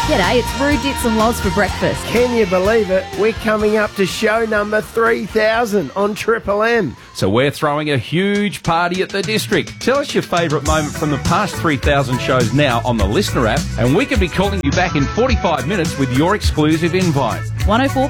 G'day, it's Roo, Dits and Loz for breakfast. Can you believe it? We're coming up to show number 3000 on Triple M. So we're throwing a huge party at the District. Tell us your favourite moment from the past 3,000 shows now on the Listener app, and we could be calling you back in 45 minutes with your exclusive invite. 104